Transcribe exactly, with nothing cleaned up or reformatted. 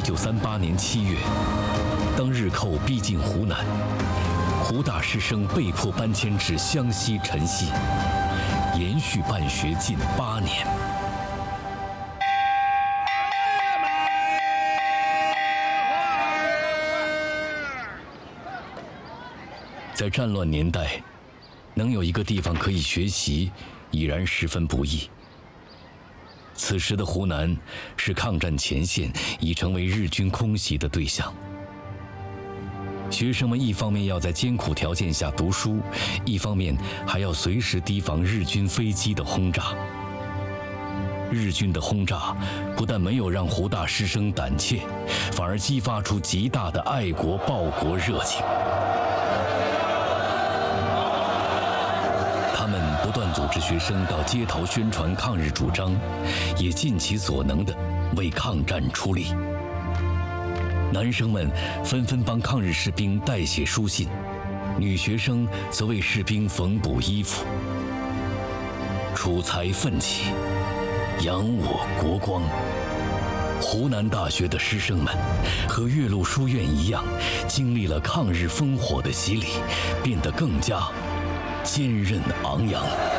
九三八年七月，当日寇逼近湖南，湖大师生被迫搬迁至湘西辰溪，连续办学近八年。在战乱年代，能有一个地方可以学习，已然十分不易。此时的湖南是抗战前线，已成为日军空袭的对象。学生们一方面要在艰苦条件下读书，一方面还要随时提防日军飞机的轰炸。日军的轰炸不但没有让湖大师生胆怯，反而激发出极大的爱国报国热情。他们不断组织学生到街头宣传抗日主张，也尽其所能地为抗战出力。男生们纷纷帮抗日士兵代写书信，女学生则为士兵缝补衣服。楚才奋起，扬我国光。湖南大学的师生们和岳麓书院一样，经历了抗日烽火的洗礼，变得更加坚韧昂扬。